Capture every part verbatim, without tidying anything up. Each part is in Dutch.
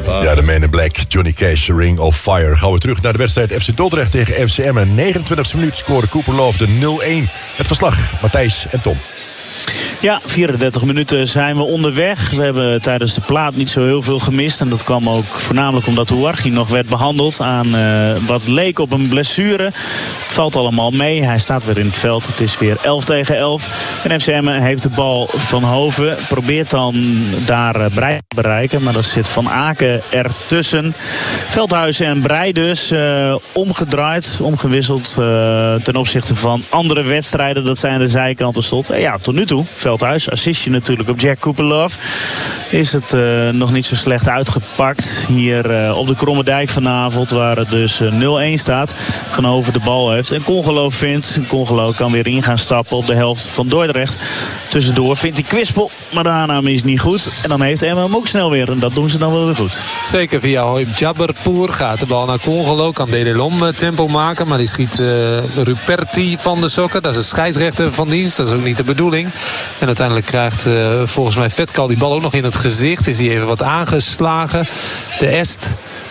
Ja, de Man in Black, Johnny Cash, Ring of Fire. Gaan we terug naar de wedstrijd F C Dordrecht tegen F C Emmen. negenentwintigste minuut scoorde Cooper Love de nul één. Het verslag, Matthijs en Tom. Ja, vierendertig minuten zijn we onderweg. We hebben tijdens de plaat niet zo heel veel gemist. En dat kwam ook voornamelijk omdat Ouarghi nog werd behandeld aan uh, wat leek op een blessure. Het valt allemaal mee. Hij staat weer in het veld. Het is weer elf tegen elf. En F C Emmen heeft de bal van Hoven. Probeert dan daar uh, Breij te bereiken. Maar dan zit Van Aken ertussen. Veldhuis en Breij dus uh, omgedraaid. Omgewisseld uh, ten opzichte van andere wedstrijden. Dat zijn de zijkanten stond. En ja, tot nu toe. Veldhuis, assistje natuurlijk op Jack Cooper Love. Is het uh, nog niet zo slecht uitgepakt. Hier uh, op de Kromme Dijk vanavond, waar het dus uh, nul één staat. Van Hoven de bal heeft. En Congelo vindt. Congelo kan weer in gaan stappen op de helft van Dordrecht. Tussendoor vindt hij Kwispel. Maar de aanname is niet goed. En dan heeft Emma hem ook snel weer. En dat doen ze dan wel weer goed. Zeker via Hoyb Jabberpoor gaat de bal naar Congelo. Kan Dedelom tempo maken. Maar die schiet uh, Ruperti van de sokken. Dat is een scheidsrechter van dienst. Dat is ook niet de bedoeling. En uiteindelijk krijgt uh, volgens mij Vetkal die bal ook nog in het gezicht. Is die even wat aangeslagen. De Est.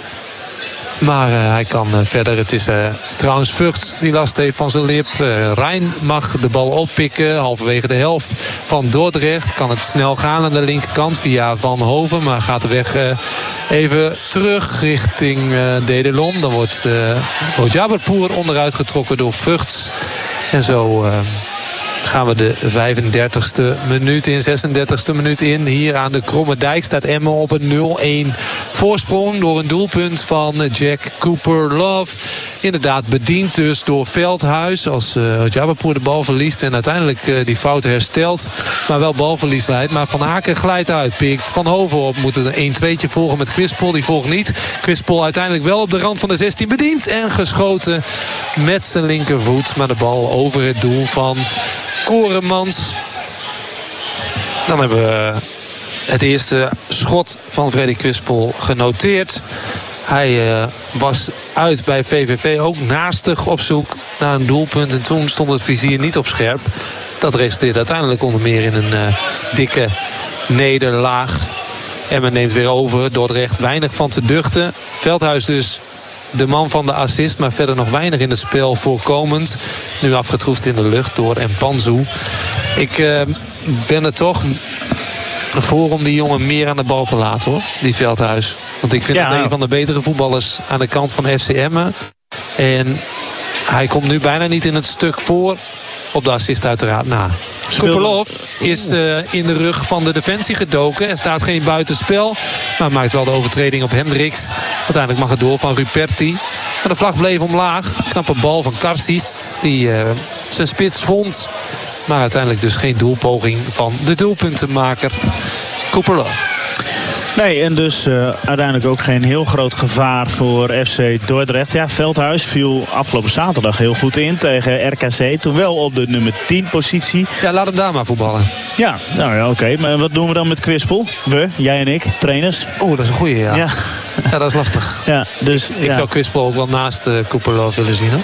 Maar uh, hij kan uh, verder. Het is uh, trouwens Vugts die last heeft van zijn lip. Uh, Rijn mag de bal oppikken. Halverwege de helft van Dordrecht. Kan het snel gaan aan de linkerkant via Van Hoven. Maar gaat de weg uh, even terug richting uh, Dedelom. Dan wordt uh, Jabberpoor onderuit getrokken door Vugts. En zo... Uh, gaan we de vijfendertigste minuut in, zesendertigste minuut in. Hier aan de Kromme Dijk staat Emmen op een nul één voorsprong door een doelpunt van Jack Cooper Love. Inderdaad bediend dus door Veldhuis als uh, Jabberpoor de bal verliest en uiteindelijk uh, die fout herstelt. Maar wel balverlies leidt. Maar Van Aken glijdt uit, pikt Van Hoven op. Moet een één tweetje volgen met Kwispel. Die volgt niet. Kwispel uiteindelijk wel op de rand van de zestien bediend en geschoten met zijn linkervoet. Maar de bal over het doel van Koremans. Dan hebben we het eerste schot van Freddy Kwispel genoteerd. Hij uh, was uit bij V V V ook naastig op zoek naar een doelpunt. En toen stond het vizier niet op scherp. Dat resulteerde uiteindelijk onder meer in een uh, dikke nederlaag. Emmen neemt weer over. Dordrecht weinig van te duchten. Veldhuis dus de man van de assist, maar verder nog weinig in het spel voorkomend. Nu afgetroefd in de lucht door Mpanzu. Ik uh, ben er toch voor om die jongen meer aan de bal te laten, hoor. Die Veldhuis. Want ik vind ja, het een van de betere voetballers aan de kant van F C Emmen. En hij komt nu bijna niet in het stuk voor. Op de assist uiteraard na. Cooper Love is uh, in de rug van de defensie gedoken. Er staat geen buitenspel. Maar maakt wel de overtreding op Hendricks. Uiteindelijk mag het door van Ruperti. Maar de vlag bleef omlaag. Knappe bal van Karsis. Die uh, zijn spits vond. Maar uiteindelijk dus geen doelpoging van de doelpuntenmaker Cooper Love. Nee, en dus uh, uiteindelijk ook geen heel groot gevaar voor F C Dordrecht. Ja, Veldhuis viel afgelopen zaterdag heel goed in tegen R K C. Toen wel op de nummer tien positie. Ja, laat hem daar maar voetballen. Ja, nou ja, oké. Okay. Maar wat doen we dan met Kwispel? We, jij en ik, trainers. Oh, dat is een goeie, ja. Ja, ja dat is lastig. Ja, dus, ik ja. zou Kwispel ook wel naast uh, Cooper Love willen zien, hoor.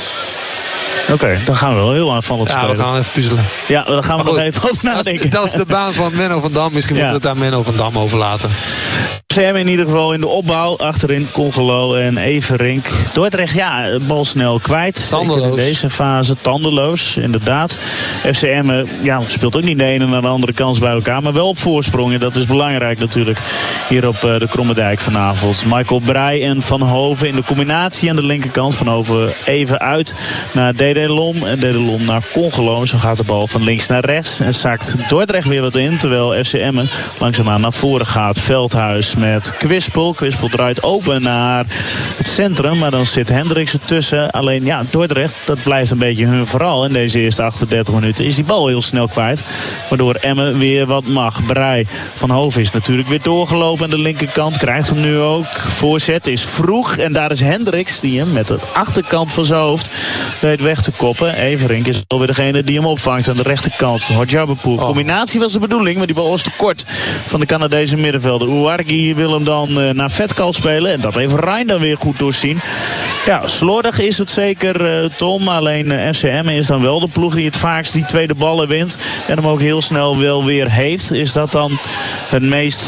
Oké, okay, dan gaan we wel heel aanvallend spelen. Ja, we gaan even puzzelen. Ja, dan gaan we nog even over nadenken. Dat is de baan van Menno van Dam. Misschien ja. moeten we het aan Menno van Dam overlaten. Ze hebben in ieder geval in de opbouw. Achterin Congelo en Everink. Dordrecht, ja, bal snel kwijt. Tandeloos. In deze fase, tandeloos, inderdaad. F C Emmen, ja, speelt ook niet de ene naar de andere kans bij elkaar. Maar wel op voorsprongen. Dat is belangrijk natuurlijk. Hier op uh, de Kromme Dijk vanavond. Michael Breij en Van Hoven in de combinatie aan de linkerkant. Van Hoven even uit naar Dedelom. En Dedelom naar Congelo. Zo gaat de bal van links naar rechts. En zakt Dordrecht weer wat in. Terwijl F C Emmen langzaamaan naar voren gaat. Veldhuis met Kwispel. Kwispel draait open naar het centrum. Maar dan zit Hendricks ertussen. Alleen ja, Dordrecht, dat blijft een beetje hun verhaal. In deze eerste achtendertig minuten is die bal heel snel kwijt. Waardoor Emmen weer wat mag. Breij van Hoven is natuurlijk weer doorgelopen aan de linkerkant. Krijgt hem nu ook. Voorzet is vroeg. En daar is Hendricks die hem met de achterkant van zijn hoofd weet weg te koppen. Everink is alweer degene die hem opvangt aan de rechterkant. Jabberpoor. Oh. Combinatie was de bedoeling, maar die bal was te kort van de Canadese middenvelder. Ouarghi wil hem dan uh, naar Vetkal spelen. En dat heeft Rijn dan weer goed doorzien. Ja, slordig is het zeker, uh, Tom. Alleen uh, F C Emmen is dan wel de ploeg die het vaakst die tweede ballen wint. En hem ook heel snel wel weer heeft. Is dat dan het meest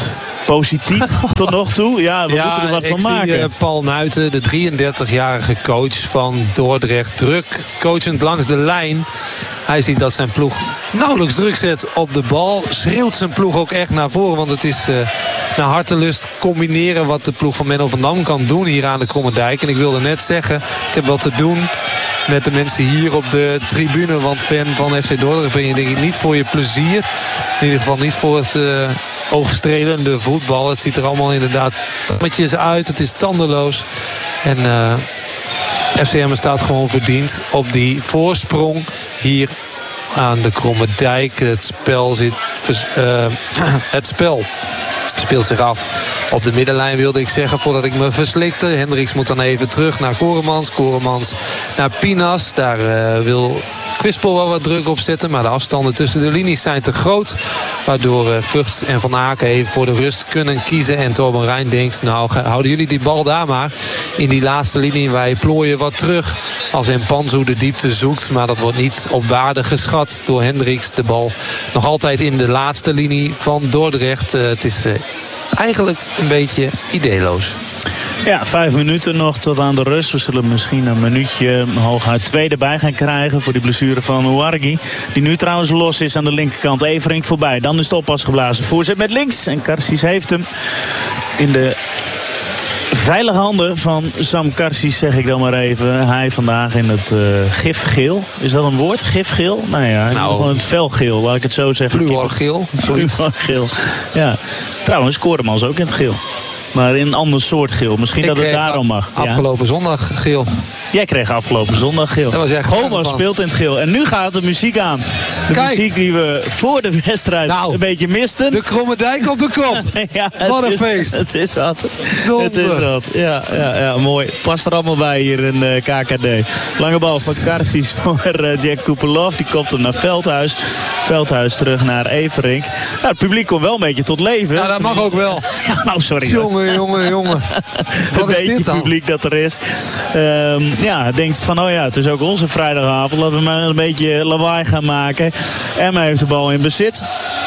positief tot nog toe. Ja, we ja, moeten er wat van ik maken. zie uh, Paul Nuiten, de drieëndertigjarige coach van Dordrecht, druk coachend langs de lijn. Hij ziet dat zijn ploeg nauwelijks druk zet op de bal. Schreeuwt zijn ploeg ook echt naar voren. Want het is uh, naar hartelust combineren wat de ploeg van Menno van Dam kan doen hier aan de Kromme Dijk. En ik wilde net zeggen, ik heb wat te doen met de mensen hier op de tribune. Want fan van F C Dordrecht ben je denk ik niet voor je plezier. In ieder geval niet voor het uh, oogstrelende voetbal. Het ziet er allemaal inderdaad tammetjes uit. Het is tandeloos. En uh, F C Emmen staat gewoon verdiend op die voorsprong hier aan de Kromme Dijk. Het spel zit... Uh, het spel speelt zich af op de middenlijn, wilde ik zeggen, voordat ik me verslikte. Hendricks moet dan even terug naar Koremans. Koremans naar Pinas. Daar uh, wil Kwispel wel wat druk op zetten. Maar de afstanden tussen de linies zijn te groot. Waardoor uh, Vugts en Van Aken even voor de rust kunnen kiezen. En Torben Rijn denkt, nou houden jullie die bal daar maar. In die laatste linie, wij plooien wat terug. Als Mpanzu de diepte zoekt. Maar dat wordt niet op waarde geschat door Hendricks. De bal nog altijd in de laatste linie van Dordrecht. Uh, het is... Uh, Eigenlijk een beetje ideeloos. Ja, vijf minuten nog tot aan de rust. We zullen misschien een minuutje hooguit twee erbij gaan krijgen voor die blessure van Ouarghi. Die nu trouwens los is aan de linkerkant. Everink voorbij. Dan is de oppas geblazen. Voorzet met links. En Karsies heeft hem in de veilige handen van Sam Karsies, zeg ik dan maar even. Hij vandaag in het uh, gifgeel. Is dat een woord? Gifgeel? Nou ja, nou, gewoon het felgeel, laat ik het zo zeggen. Fluorgeel. Fluorgeel. Ja. Trouwens, Koremans ook in het geel. Maar in een ander soort geel. Misschien ik dat het daarom mag. Afgelopen ja. zondag geel. Jij kreeg afgelopen zondag geel. Dat was echt Homo speelt in het geel. En nu gaat de muziek aan. De Kijk. muziek die we voor de wedstrijd nou, een beetje misten. De Kromme Dijk op de kop. Ja, wat een is, feest. Het is wat. Donder. Het is wat. Ja, ja, ja, mooi. Past er allemaal bij hier in de K K D. Lange bal van Karsies voor uh, Jack Cooperlove. Die kopt hem naar Veldhuis. Veldhuis terug naar Everink. Nou, het publiek komt wel een beetje tot leven. Ja, dat mag ook wel. Ja, nou, sorry. Jongen, jongen, jongen. Een beetje publiek dat er is. Um, ja, denkt van, oh ja, het is ook onze vrijdagavond. Laten we maar een beetje lawaai gaan maken. Emma heeft de bal in bezit.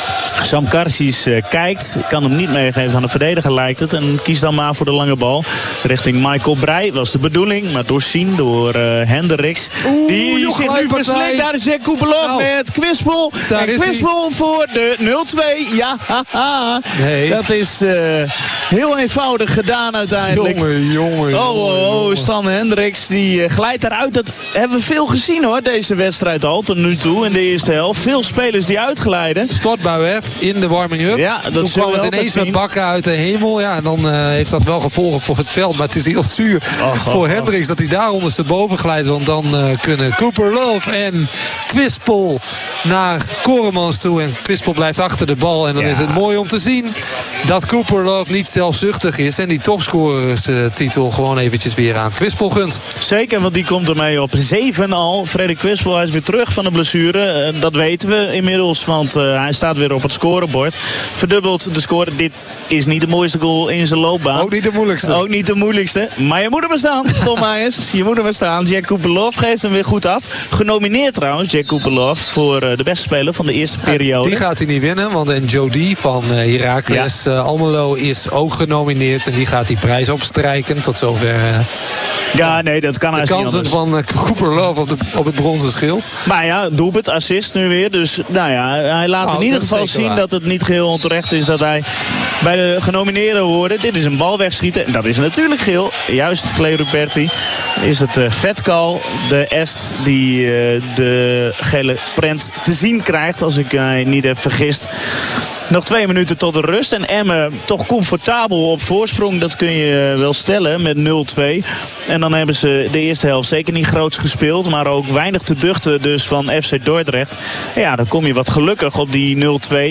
Sam Karsies uh, kijkt, kan hem niet meegeven aan de verdediger lijkt het. En kiest dan maar voor de lange bal. Richting Michael Breij was de bedoeling. Maar doorzien door uh, Hendricks. Oeh, die zich nu verslikt. Daar is Jack Cooperlove nou, met Kwispel. En Kwispel voor de nul twee. Ja, haha. Nee. Dat is uh, heel eenvoudig gedaan uiteindelijk. Jongen, jongen. Oh, oh, oh, Stan Hendricks die uh, glijdt eruit. Dat hebben we veel gezien hoor, deze wedstrijd al. Tot nu toe in de eerste helft. Veel spelers die uitglijden. Stortbui in de warming-up. Ja, dat toen kwam het ineens met bakken uit de hemel. Ja, en dan uh, heeft dat wel gevolgen voor het veld. Maar het is heel zuur och, voor och, Hendricks och. dat hij daar ondersteboven glijdt. Want dan uh, kunnen Cooperlove en Kwispel naar Koremans toe. En Kwispel blijft achter de bal. En dan ja. is het mooi om te zien dat Cooperlove niet zelfzuchtig is. En die topscorerstitel gewoon eventjes weer aan Kwispel gunt. Zeker, want die komt ermee op zeven al. Frederik Kwispel, hij is weer terug van de blessure. Uh, dat weten we inmiddels, want uh, hij staat weer op het scorebord. Verdubbelt de score. Dit is niet de mooiste goal in zijn loopbaan. Ook niet de moeilijkste. Ook niet de moeilijkste. Maar je moet hem maar staan, Tom Meijers. Je moet hem maar staan. Jack Cooperlove geeft hem weer goed af. Genomineerd trouwens, Jack Cooperlove, voor uh, de beste speler van de eerste periode. Ja, die gaat hij niet winnen, want en Jody van uh, Heracles ja. uh, Almelo is ook genomineerd. En die gaat die prijs opstrijken. Tot zover uh, ja, nee, dat kan hij de kansen van uh, Cooperlove op, de, op het bronzen schild. Maar ja, doelpunt, assist nu weer. Dus nou ja, hij laat oh, in ieder geval zien waar. dat het niet geheel onterecht is dat hij bij de genomineerden hoorde. Dit is een bal wegschieten. En dat is natuurlijk geel. Juist, Clay Ruperti. Is het uh, Vetkal, de est die uh, de gele prent te zien krijgt. Als ik mij uh, niet heb vergist. Nog twee minuten tot de rust. En Emmen toch comfortabel op voorsprong. Dat kun je wel stellen met nul twee. En dan hebben ze de eerste helft zeker niet groots gespeeld. Maar ook weinig te duchten dus van F C Dordrecht. En ja, dan kom je wat gelukkig op die nul twee.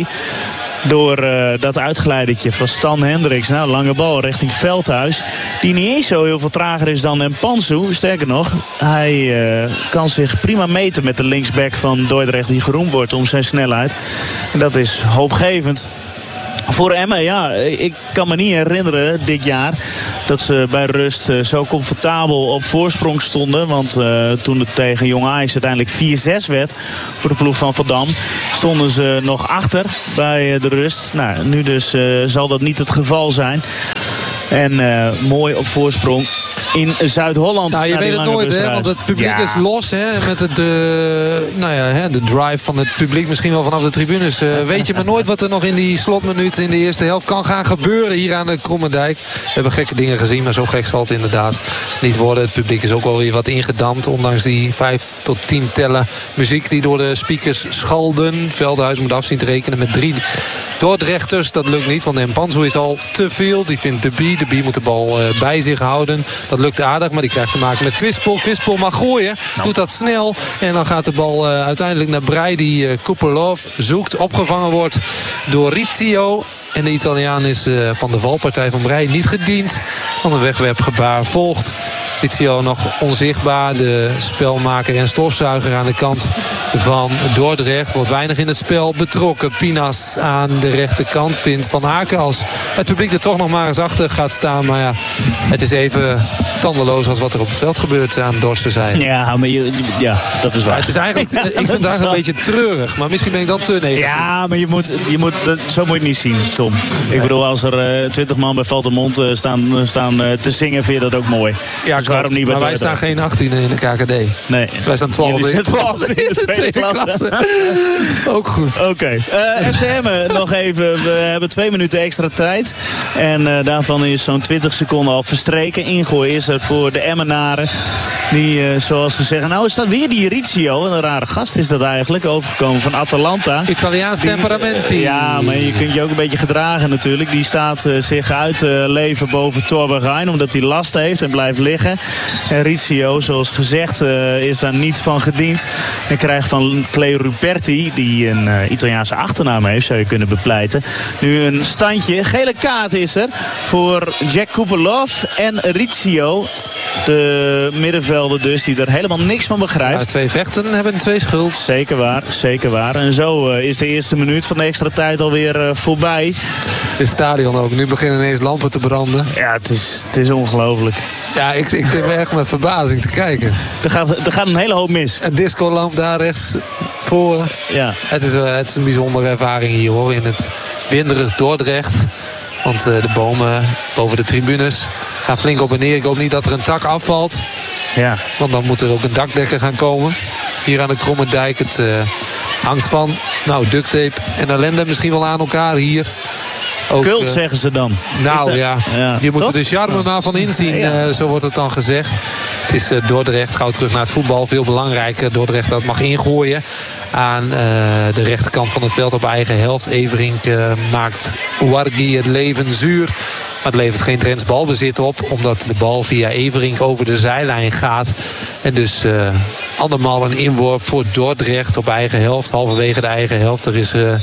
Door uh, dat uitglijdertje van Stan Hendricks. Nou, lange bal richting Veldhuis. Die niet eens zo heel veel trager is dan Mpanzu. Sterker nog, hij uh, kan zich prima meten met de linksback van Dordrecht. Die geroemd wordt om zijn snelheid. En dat is hoopgevend. Voor Emmen, ja. Ik kan me niet herinneren dit jaar dat ze bij rust uh, zo comfortabel op voorsprong stonden. Want uh, toen het tegen Jong Ajax uiteindelijk vier zes werd voor de ploeg van Van Dam, stonden ze nog achter bij uh, de rust. Nou, nu dus uh, zal dat niet het geval zijn. En uh, mooi op voorsprong in Zuid-Holland. Nou, je weet het nooit, hè, want het publiek ja. is los. Hè, met het, de, nou ja, hè, de drive van het publiek, misschien wel vanaf de tribunes. Uh, weet je maar nooit wat er nog in die slotminuten in de eerste helft kan gaan gebeuren hier aan de Krommerdijk. We hebben gekke dingen gezien, maar zo gek zal het inderdaad niet worden. Het publiek is ook wel weer wat ingedampt, ondanks die vijf tot tien tellen muziek die door de speakers schalden. Veldhuis moet af zien te rekenen met drie Dordrechters. Dat lukt niet, want Mpanzu is al te veel. Die vindt de Bie. De Bie moet de bal uh, bij zich houden. Dat lukt aardig, maar die krijgt te maken met Quispel. Quispel mag gooien, nou. doet dat snel. En dan gaat de bal uh, uiteindelijk naar Breij, die uh, Kuperlov zoekt. Opgevangen wordt door Rizio. En de Italiaan is uh, van de valpartij van Breij niet gediend. Van een wegwerpgebaar volgt. Rizio nog onzichtbaar. De spelmaker en stofzuiger aan de kant van Dordrecht. Wordt weinig in het spel betrokken. Pinas aan de rechterkant vindt Van Aken als het publiek er toch nog maar eens achter gaat staan. Maar ja, het is even tandeloos als wat er op het veld gebeurt aan Dorstenzijde. Ja, maar je, ja, dat is waar. Ja, het is eigenlijk, ik vind het eigenlijk een beetje treurig. Maar misschien ben ik dan te negatief. Ja, maar je moet, je moet, dat, zo moet je het niet zien, Tom. Ik bedoel, als er twintig uh, man bij Valtemont uh, staan, staan uh, te zingen, vind je dat ook mooi. Ja, dus waarom niet bij maar wij staan geen achttien in de K K D. Nee. Wij staan twaalf in, twaalf in de tweede klasse. Ook goed. Oké. Okay. Uh, F C Emmen nog even. We hebben twee minuten extra tijd. En uh, daarvan is zo'n twintig seconden al verstreken. Ingooi is er voor de Emmenaren. Die, uh, zoals gezegd... Nou is dat weer die Rizio. Een rare gast is dat eigenlijk. Overgekomen van Atalanta. Italiaans temperament. Ja, maar je kunt je ook een beetje gedragen natuurlijk. Die staat uh, zich uit te uh, leven boven Torbergijn. Omdat hij last heeft en blijft liggen. En Rizio, zoals gezegd, uh, is daar niet van gediend. En krijgt van Cleo Ruperti, die een uh, Italiaanse achternaam heeft, zou je kunnen bepleiten, nu een standje. Gele kaart is er voor Jack Kuperlov en Rizio. De middenvelder dus, die er helemaal niks van begrijpt. Ja, twee vechten hebben twee schuld. Zeker waar, zeker waar. En zo uh, is de eerste minuut van de extra tijd alweer uh, voorbij. Het stadion ook. Nu beginnen ineens lampen te branden. Ja, het is, het is ongelooflijk. Ja, ik, ik zit echt met verbazing te kijken. Er gaat, er gaat een hele hoop mis. Een discolamp daar rechts voor. Ja. Het is, uh, het is een bijzondere ervaring hier hoor. In het winderig Dordrecht. Want uh, de bomen boven de tribunes gaan flink op en neer. Ik hoop niet dat er een tak afvalt. Ja. Want dan moet er ook een dakdekker gaan komen. Hier aan de Krommerdijk. Het uh, hangt van nou, duct tape en ellende misschien wel aan elkaar hier. Ook, Kult, uh, zeggen ze dan. Nou dat, ja, ja, je moet toch? er de charme maar van inzien. Ja. Uh, zo wordt het dan gezegd. Het is uh, Dordrecht, gauw terug naar het voetbal. Veel belangrijker. Dordrecht dat mag ingooien aan uh, de rechterkant van het veld op eigen helft. Everink uh, maakt Ouargui het leven zuur. Maar het levert geen Drents balbezit op. Omdat de bal via Everink over de zijlijn gaat. En dus uh, andermaal een inworp voor Dordrecht op eigen helft. Halverwege de eigen helft. Er is... Uh,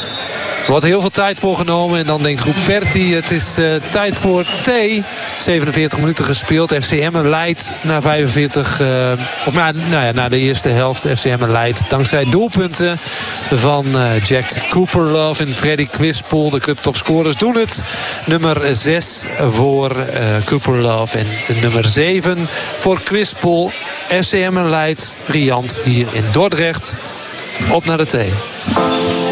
Er wordt heel veel tijd voor genomen. En dan denkt Ruperti, het is uh, tijd voor thee. zevenenveertig minuten gespeeld. F C Emmen leidt na vijfenveertig... Uh, of na, nou ja, na de eerste helft. F C Emmen leidt dankzij doelpunten van uh, Jack Kuperlov en Freddy Quispel. De clubtopscorers doen het. Nummer zes voor uh, Kuperlov en nummer zeven voor Quispel. F C Emmen leidt riant hier in Dordrecht. Op naar de thee.